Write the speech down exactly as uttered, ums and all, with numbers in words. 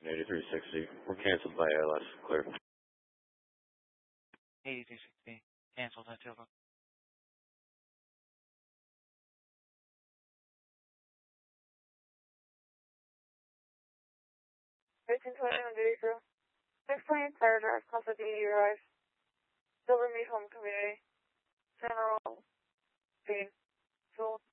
eighty-three sixty. We're canceled by A L S. Clear. eighty-three sixty. Canceled at two. fifteen twenty on duty crew. six twenty Fire Drive, Class D arrive. Silver Meat Home Community. General Bean. Sold.